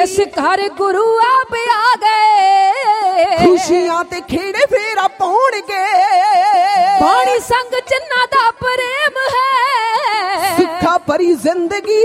जिस घर गुरु आप आ गए खुशियां ते खेड़े फेरा पाउणगे बाणी संग जिन्ना दा प्रेम है सिखा भरी जिंदगी